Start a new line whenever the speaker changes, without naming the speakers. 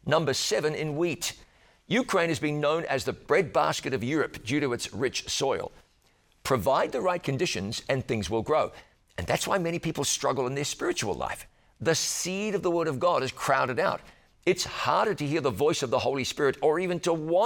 Number 7 in wheat. Ukraine has been known as the breadbasket of Europe due to its rich soil. Provide the right conditions and things will grow. And that's why many people struggle in their spiritual life. The seed of the Word of God is crowded out. It's harder to hear the voice of the Holy Spirit or even to want